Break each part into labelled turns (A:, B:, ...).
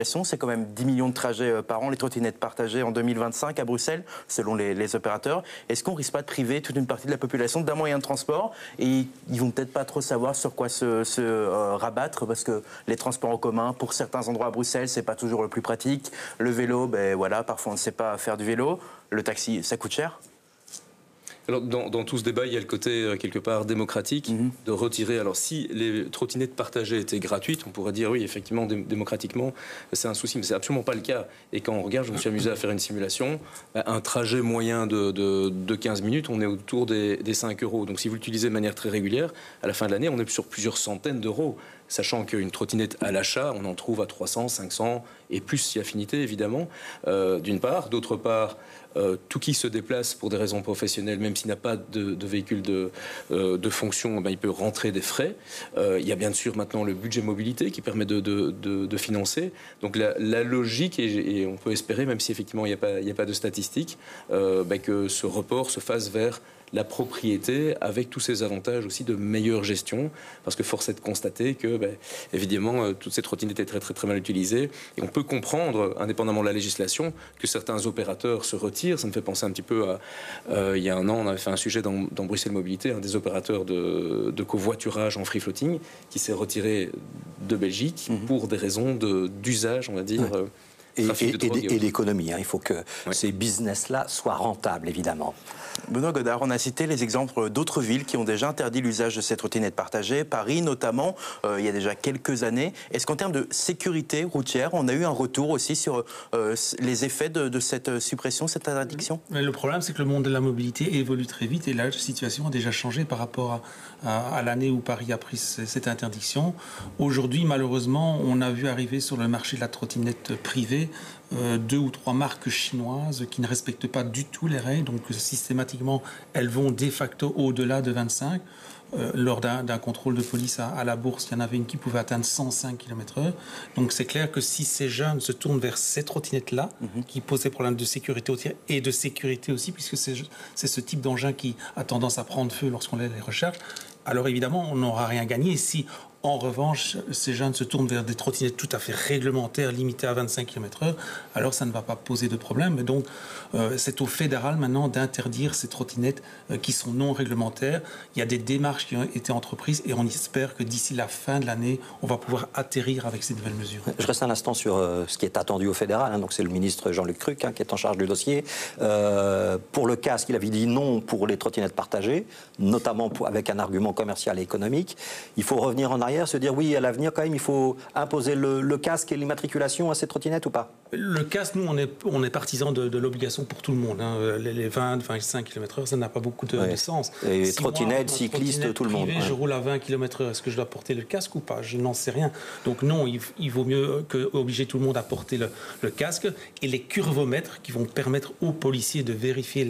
A: C'est quand même 10 millions de trajets par an, les trottinettes partagées en 2025 à Bruxelles, selon les opérateurs. Est-ce qu'on ne risque pas de priver toute une partie de la population d'un moyen de transport et ils vont peut-être pas trop savoir sur quoi se rabattre parce que les transports en commun, pour certains endroits à Bruxelles, c'est pas toujours le plus pratique. Le vélo, ben voilà, parfois on ne sait pas faire du vélo. Le taxi, ça coûte cher.
B: Alors, dans tout ce débat, il y a le côté, quelque part, démocratique, de retirer. Alors, si les trottinettes partagées étaient gratuites, on pourrait dire, oui, effectivement, démocratiquement, c'est un souci, mais c'est absolument pas le cas. Et quand on regarde, je me suis amusé à faire une simulation, un trajet moyen de 15 minutes, on est autour des 5 euros. Donc, si vous l'utilisez de manière très régulière, à la fin de l'année, on est sur plusieurs centaines d'euros. Sachant qu'une trottinette à l'achat, on en trouve à 300, 500 et plus si affinité, évidemment, d'une part. D'autre part, tout qui se déplace pour des raisons professionnelles, même s'il n'a pas de véhicule de fonction, il peut rentrer des frais. Il y a bien sûr maintenant le budget mobilité qui permet de financer. Donc la logique, et on peut espérer, même si effectivement il n'y a pas de statistiques, que ce report se fasse vers la propriété avec tous ces avantages aussi de meilleure gestion, parce que force est de constater que, évidemment, toutes ces trottinettes étaient très, très, très mal utilisées. Et on peut comprendre, indépendamment de la législation, que certains opérateurs se retirent. Ça me fait penser un petit peu à... il y a un an, on avait fait un sujet dans Bruxelles Mobilité, un des opérateurs de covoiturage en free floating, qui s'est retiré de Belgique pour des raisons d'usage, on va dire...
C: Et l'économie. Il faut que ces business-là soient rentables, évidemment.
A: Benoît Godard, on a cité les exemples d'autres villes qui ont déjà interdit l'usage de ces trottinettes partagées, Paris notamment, il y a déjà quelques années. Est-ce qu'en termes de sécurité routière, on a eu un retour aussi sur les effets de cette suppression, cette interdiction?
D: Mais le problème, c'est que le monde de la mobilité évolue très vite et la situation a déjà changé par rapport à l'année où Paris a pris cette interdiction. Aujourd'hui, malheureusement, on a vu arriver sur le marché de la trottinette privée 2 ou 3 marques chinoises qui ne respectent pas du tout les règles. Donc systématiquement, elles vont de facto au-delà de 25. Lors d'un contrôle de police à la Bourse, il y en avait une qui pouvait atteindre 105 km/h. Donc c'est clair que si ces jeunes se tournent vers ces trottinettes-là, qui posent des problèmes de sécurité routière et de sécurité aussi, puisque c'est ce type d'engin qui a tendance à prendre feu lorsqu'on les recherche, alors évidemment, on n'aura rien gagné. Si, en revanche, ces jeunes se tournent vers des trottinettes tout à fait réglementaires, limitées à 25 km/h, alors ça ne va pas poser de problème. Mais donc, c'est au fédéral maintenant d'interdire ces trottinettes qui sont non réglementaires. Il y a des démarches qui ont été entreprises et on espère que d'ici la fin de l'année, on va pouvoir atterrir avec ces nouvelles mesures.
C: Je reste un instant sur ce qui est attendu au fédéral. Donc c'est le ministre Jean-Luc Cruc qui est en charge du dossier. Pour le casque, il avait dit non pour les trottinettes partagées, notamment avec un argument commercial et économique. Il faut revenir en arrière, se dire oui, à l'avenir quand même, il faut imposer le casque et l'immatriculation à ces trottinettes ou pas?
D: Le casque, nous, on est partisans de l'obligation pour tout le monde. Les 20-25 km/h, ça n'a pas beaucoup de sens.
C: Et si trottinettes, cyclistes, tout le monde.
D: Je roule à 20 km/h, est-ce que je dois porter le casque ou pas? Je n'en sais rien. Donc non, il vaut mieux obliger tout le monde à porter le casque. Et les curvomètres qui vont permettre aux policiers de vérifier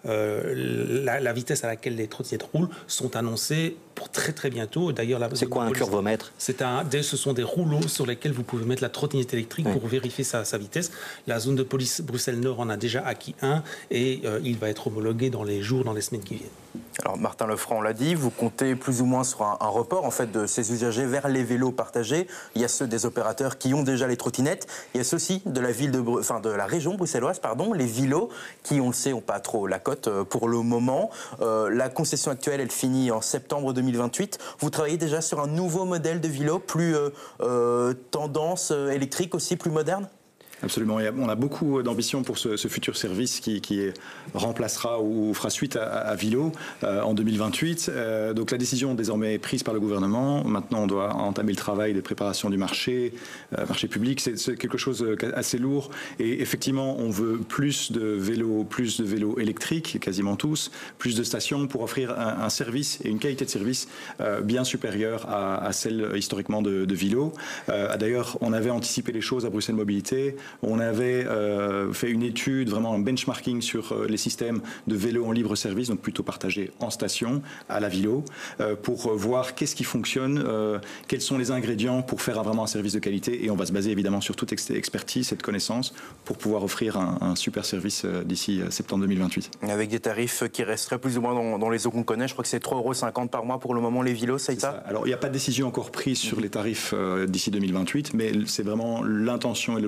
D: la vitesse à laquelle les trottinettes roulent sont annoncés pour très très bientôt. D'ailleurs,
C: c'est quoi un curvomètre?
D: Ce sont des rouleaux sur lesquels vous pouvez mettre la trottinette électrique pour vérifier sa vitesse. La zone de police Bruxelles-Nord en a déjà acquis un et il va être homologué dans les semaines qui viennent.
A: Alors Martin Lefranc, on l'a dit, vous comptez plus ou moins sur un report en fait de ces usagers vers les vélos partagés. Il y a ceux des opérateurs qui ont déjà les trottinettes. Il y a ceux aussi de la région bruxelloise, les Vilos, qui on le sait n'ont pas trop la cote pour le moment. La concession actuelle, elle finit en septembre 2028. Vous travaillez déjà sur un nouveau modèle de vélo, plus tendance électrique aussi, plus moderne?
E: Absolument. On a beaucoup d'ambition pour ce futur service qui remplacera ou fera suite à Vilo en 2028. Donc la décision désormais prise par le gouvernement. Maintenant, on doit entamer le travail de préparation du marché public. C'est quelque chose assez lourd. Et effectivement, on veut plus de vélos électriques, quasiment tous, plus de stations pour offrir un service et une qualité de service bien supérieure à celle historiquement de Vilo. D'ailleurs, on avait anticipé les choses à Bruxelles Mobilité. On avait fait une étude, vraiment un benchmarking sur les systèmes de vélos en libre service, donc plutôt partagés en station, à la Vilo, pour voir qu'est-ce qui fonctionne, quels sont les ingrédients pour faire vraiment un service de qualité. Et on va se baser évidemment sur toute expertise, cette connaissance, pour pouvoir offrir un super service d'ici septembre 2028.
A: Avec des tarifs qui resteraient plus ou moins dans les eaux qu'on connaît, je crois que c'est 3,50 € par mois pour le moment les Vilos, c'est ça?
E: Alors il n'y a pas de décision encore prise sur les tarifs d'ici 2028, mais c'est vraiment l'intention et